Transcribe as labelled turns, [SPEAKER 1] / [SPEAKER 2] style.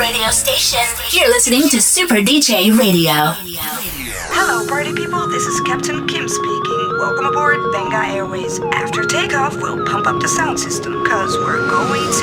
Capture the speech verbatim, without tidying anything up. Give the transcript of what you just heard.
[SPEAKER 1] radio station. You're listening to Super D J Radio.
[SPEAKER 2] Hello, party people. This is Captain Kim speaking. Welcome aboard Venga Airways. After takeoff, we'll pump up the sound system, cause we're going to